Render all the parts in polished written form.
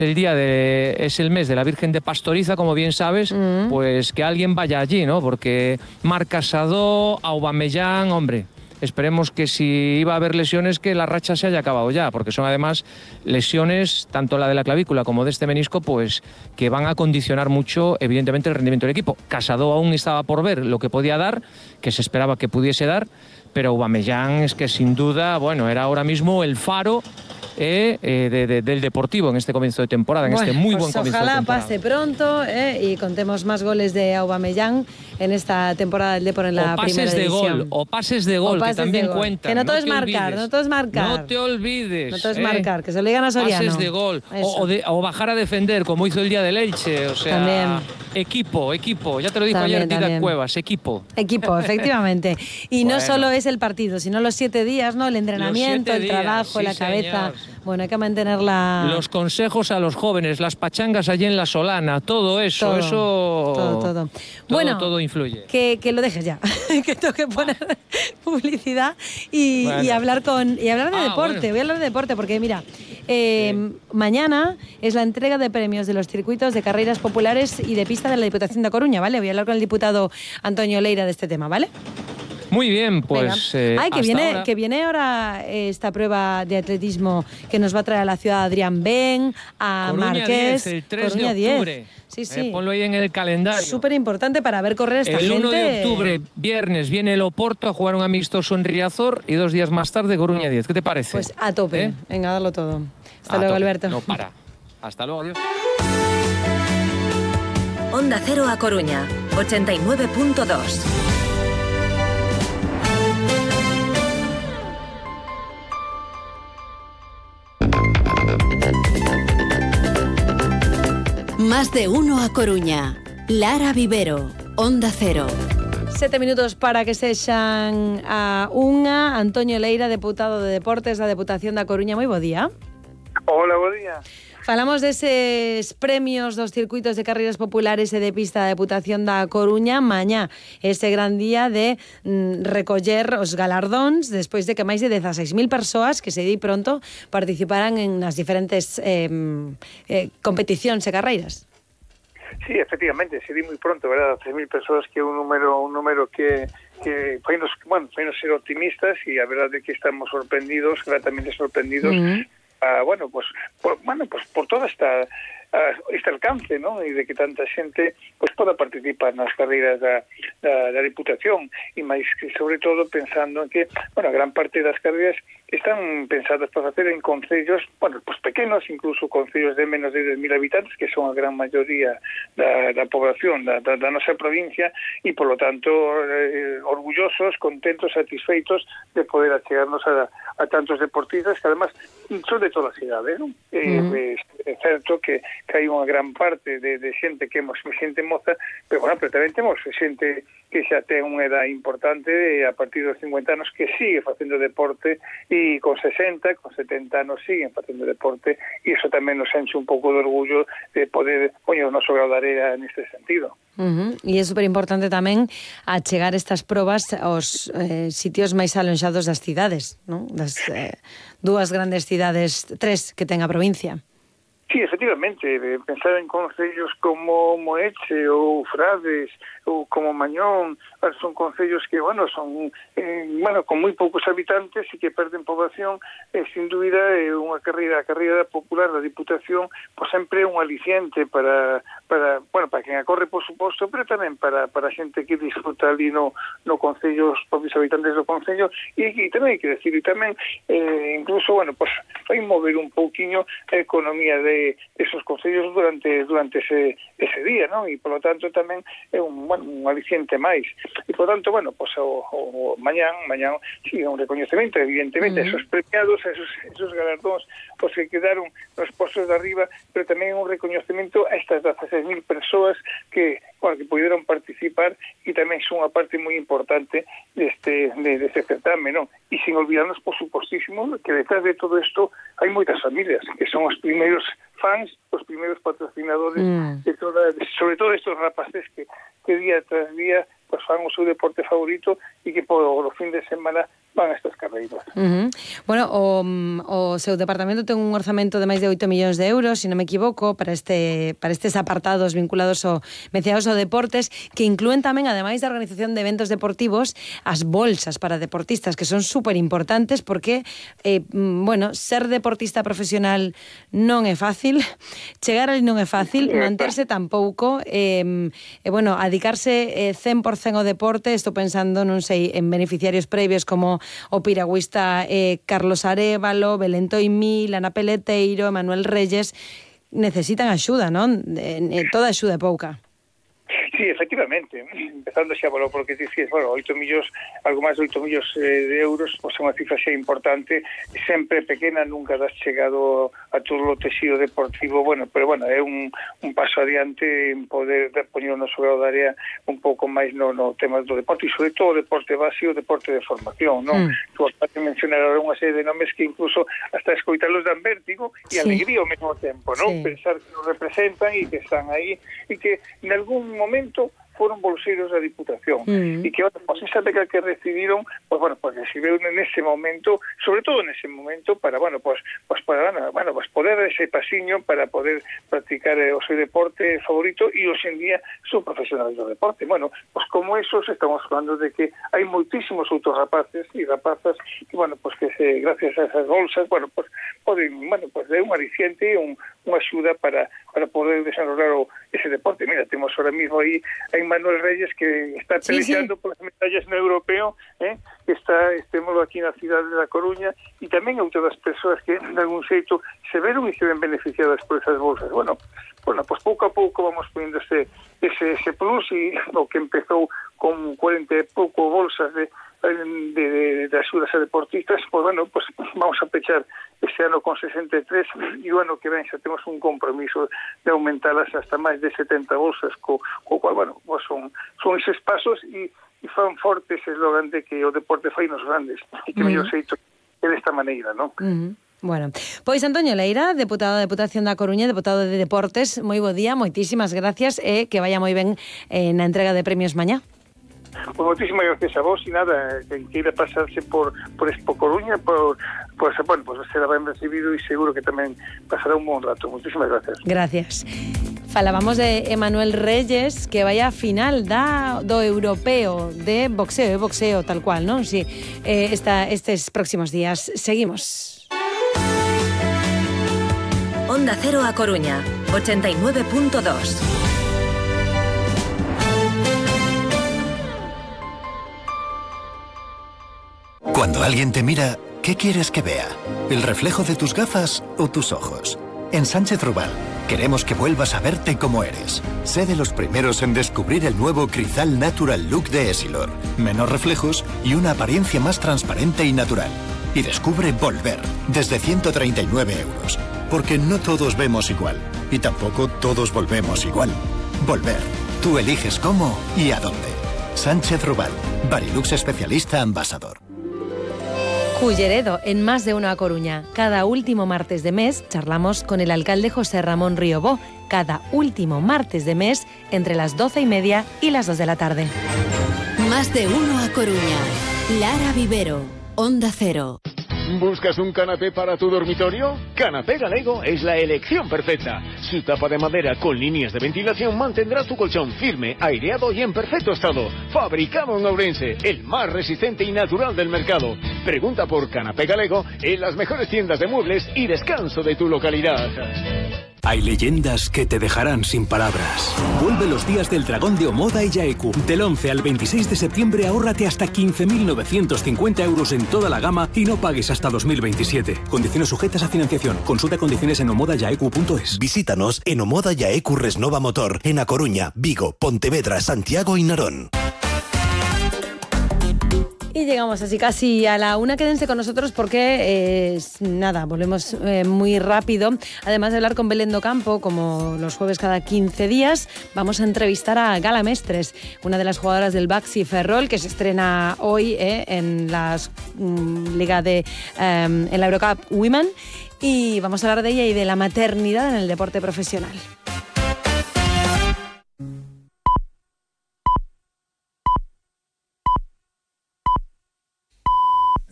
es el mes de la Virgen de Pastoriza, como bien sabes, pues que alguien vaya allí, ¿no? Porque Marc Casado, Aubameyang, hombre, esperemos que si iba a haber lesiones, que la racha se haya acabado ya, porque son además lesiones, tanto la de la clavícula como de este menisco, pues que van a condicionar mucho, evidentemente, el rendimiento del equipo. Casado aún estaba por ver lo que podía dar, que se esperaba que pudiese dar, pero Aubameyang es que sin duda, bueno, era ahora mismo el faro del Deportivo en este comienzo de temporada, en este muy buen comienzo de temporada. Ojalá pase pronto y contemos más goles de Aubameyang en esta temporada del Depor en la primera división. O pases de gol, que también cuentan. Que no todo es marcar, no todo es marcar. No te olvides. No todo es marcar, que se lo digan a Soriano. Pases de gol, o bajar a defender, como hizo el día del Elche, o sea... También. Equipo, ya te lo dijo ayer Didac Cuevas, equipo. Equipo, efectivamente. Y no solo es el partido, sino los 7 días, ¿no? El entrenamiento, el trabajo, sí, la cabeza. Señor. Bueno, hay que mantenerla... Los consejos a los jóvenes, las pachangas allí en La Solana, todo eso, Bueno, todo influye. Que lo dejes ya, que tengo que poner publicidad y hablar de deporte. Bueno. Voy a hablar de deporte porque, mira, mañana es la entrega de premios de los circuitos de carreras populares y de pista de la Diputación de Coruña, ¿vale? Voy a hablar con el diputado Antonio Leira de este tema, ¿vale? Muy bien, pues... que viene ahora esta prueba de atletismo que nos va a traer a la ciudad Adrián Ben, a Coruña Marqués. 10, el 3 Coruña de octubre. 10. Sí. Ponlo ahí en el calendario. Súper importante para ver correr esta gente. El 1 de octubre, viernes, viene el Oporto a jugar un amistoso en Riazor y 2 días más tarde Coruña 10. ¿Qué te parece? Pues a tope. Venga, darlo todo. Hasta luego, Alberto. No para. Hasta luego, adiós. Onda Cero a Coruña, 89.2. Más de uno a Coruña. Lara Vivero, Onda Cero. 7 minutos para que sexan a unha. Antonio Leira, deputado de Deportes da Deputación da Coruña. Moi bo día. Hola, bo día. Falamos deses premios dos circuitos de carreiras populares e de pista da Deputación da Coruña. Mañá, ese gran día de recoller os galardóns despois de que máis de 16.000 persoas, que se di pronto, participaran en nas diferentes competicións e carreiras. Sí, efectivamente, se di moi pronto, verdad, 16.000 persoas, que é un número que fainos ser optimistas, e a verdade é que estamos sorprendidos, gratamente sorprendidos, por toda este alcance, ¿no? E de que tanta xente poda participar nas carreiras da Diputación, e máis que sobre todo pensando en que, a gran parte das carreiras están pensadas para facer en concellos, pequenos, incluso concellos de menos de 10.000 habitantes, que son a gran maioría da población da nosa provincia, e, polo tanto, orgullosos, contentos, satisfeitos de poder achegarnos a tantos deportistas que, además, son de toda a cidade, ¿no? É certo que hai unha gran parte de xente que é xente moza, pero tamén temos xente que xa ten unha edad importante, a partir dos 50 anos, que sigue facendo deporte, e con 60, con 70 anos siguen facendo deporte, e iso tamén nos enche un pouco de orgullo de poder poñer o noso grau de arena neste sentido. E é super importante tamén achegar estas probas aos sitios máis alonxados das cidades, non? Das dúas grandes cidades, 3 que ten a provincia. Sí, efectivamente, pensar en concellos como Moeche ou Frades ou como Mañón, son concellos que, son con moi poucos habitantes e que perden población, sin dúbida é unha a carreira popular da Diputación, sempre é un aliciente para quen a corre, por suposto, pero tamén para a xente que disfruta ali no concello, os propios habitantes do concello, e tamén hai que decir, e tamén incluso, vai mover un pouquiño a economía de esos concellos durante ese día, non? E, polo tanto, tamén é un aliciente máis. E, polo tanto, o mañán, sí, un recoñecemento, evidentemente, esos premiados, esos galardóns, que quedaron nos postos de arriba, pero tamén un recoñecemento a estas 16.000 persoas que puderon participar, e tamén son unha parte moi importante deste certame, non? E sin olvidarnos, por supostísimo, que detrás de todo isto hai moitas familias, que son os primeiros fans, os primeiros patrocinadores sobre todo estos rapaces que día tras día fan o seu deporte favorito e que por o fin de semana van a estas carreras. carreiras. Bueno, o seu departamento ten un orzamento de máis de 8 millóns de euros, se non me equivoco, para estes apartados vinculados mencionados ao deportes, que inclúen tamén, ademais da organización de eventos deportivos, as bolsas para deportistas, que son super importantes porque, bueno, ser deportista profesional non é fácil, chegar ali non é fácil, manterse tampouco, bueno, adicarse 100% ao deporte, estou pensando, non sei, en beneficiarios previos como o piragüista Carlos Arévalo, Belén Toimil, Ana Peleteiro, Emanuel Reyes, necesitan axuda, non? Toda axuda é pouca. Sí, efectivamente, empezando xa por que dices, bueno, 8 millóns, algo máis de 8 millóns de euros, pois é unha cifra xa importante, sempre pequena, nunca has chegado a todo o texido deportivo, bueno, pero bueno, é un paso adiante en poder poñer o noso grado de área un pouco máis no tema do deporte, e sobre todo o deporte base e o deporte de formación, non? Tu vas a mencionar ahora unha serie de nomes que incluso hasta escoitarlos dan vértigo e alegría ao mesmo tempo, non? Pensar que nos representan e que están aí e que en algún momento foron bolseiros da Diputación e que, bueno, pues esa beca que recibiron, pues bueno, pues recibiu nese momento, sobre todo nese momento, para, bueno, pues para, bueno, pues poder dar ese pasiño para poder practicar o seu deporte favorito e hoxe en día son profesionales do deporte. Bueno, pues como esos estamos falando de que hai moitísimos outros rapaces e rapazas que, bueno, pues que gracias a esas bolsas, bueno, pues poden, bueno, pues de un aliciente, unha axuda para poder desarrollar ese deporte. Mira, temos ahora mismo aí a Emanuel Reyes que está peleando por as medallas no europeo, que estemos aquí na cidade da Coruña, e tamén outras persoas que de algún xeito se veron e se ven beneficiadas por esas bolsas. Bueno, pues pouco a pouco vamos poniendo ese plus, e o que empezou con 40 e pouco bolsas de axudas a deportistas, pues bueno, pues vamos a pechar este ano con 63 e o ano que ven xa temos un compromiso de aumentarlas hasta máis de 70 bolsas, co cual, bueno, pues son eses pasos e fan forte ese eslogan de que o deporte fai nos grandes e que mellor xeito é desta maneira, non? Bueno, pois Antonio Leira, deputado da Deputación da Coruña, deputado de Deportes, moi bo día, moitísimas gracias e que vaya moi ben na entrega de premios mañá. Pues moitísimas gracias a vos e nada, quen queira pasarse por Expo Coruña, pues bueno, pues será ben recibido e seguro que tamén pasará un bon rato. Moitísimas gracias. Gracias. Falábamos de Emanuel Reyes, que vai a final do europeo de boxeo tal cual, non? Sí, estes próximos días. Seguimos. Onda Cero a Coruña, 89.2. Cuando alguien te mira, ¿qué quieres que vea? ¿El reflejo de tus gafas o tus ojos? En Sánchez Rubal queremos que vuelvas a verte como eres. Sé de los primeros en descubrir el nuevo Crizal Natural Look de Essilor. Menos reflejos y una apariencia más transparente y natural. Y descubre Volver, desde 139 euros. Porque no todos vemos igual. Y tampoco todos volvemos igual. Volver. Tú eliges cómo y a dónde. Sánchez Rubal. Barilux especialista ambasador. Culleredo, en Más de Uno a Coruña. Cada último martes de mes charlamos con el alcalde José Ramón Riobó. Cada último martes de mes entre las 12:30 y las 2 de la tarde. Más de Uno a Coruña. Lara Vivero, Onda Cero. ¿Buscas un canapé para tu dormitorio? Canapé Galego es la elección perfecta. Su tapa de madera con líneas de ventilación mantendrá tu colchón firme, aireado y en perfecto estado. Fabricado en Ourense, el más resistente y natural del mercado. Pregunta por Canapé Galego en las mejores tiendas de muebles y descanso de tu localidad. Hay leyendas que te dejarán sin palabras. Vuelve los días del dragón de Omoda y Yaeku. Del 11 al 26 de septiembre ahórrate hasta 15.950 euros en toda la gama y no pagues hasta 2027. Condiciones sujetas a financiación. Consulta condiciones en omodayaeku.es. Visítanos en Omoda Yaeku Resnova Motor, en A Coruña, Vigo, Pontevedra, Santiago y Narón. Y llegamos así casi a la una. Quédense con nosotros porque, nada, volvemos muy rápido. Además de hablar con Belén do Campo, como los jueves cada 15 días, vamos a entrevistar a Gala Mestres, una de las jugadoras del Baxi Ferrol, que se estrena hoy en la Liga en la Eurocup Women. Y vamos a hablar de ella y de la maternidad en el deporte profesional.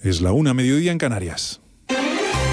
Es la 1:00 en Canarias.